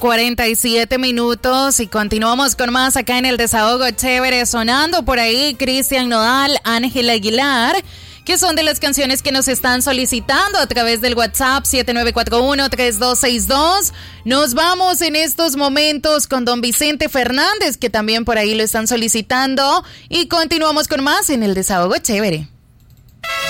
47 minutos y continuamos con más acá en el Desahogo Chévere. Sonando por ahí Cristian Nodal, Ángel Aguilar, que son de las canciones que nos están solicitando a través del WhatsApp 7941-3262. Nos vamos en estos momentos con don Vicente Fernández, que también por ahí lo están solicitando, y continuamos con más en el Desahogo Chévere.